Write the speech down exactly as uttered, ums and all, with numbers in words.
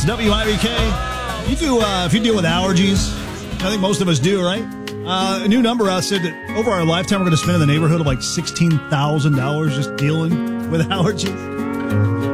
W I B K. You do, uh, if you deal with allergies, I think most of us do, right? Uh, a new number out said that over our lifetime, we're going to spend in the neighborhood of like sixteen thousand dollars just dealing with allergies.